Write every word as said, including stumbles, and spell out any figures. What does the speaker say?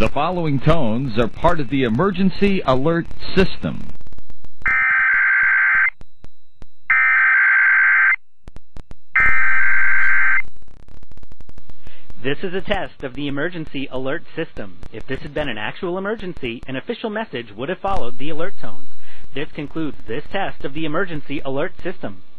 The following tones are part of the emergency alert system. This is a test of the emergency alert system. If this had been an actual emergency, an official message would have followed the alert tones. This concludes this test of the emergency alert system.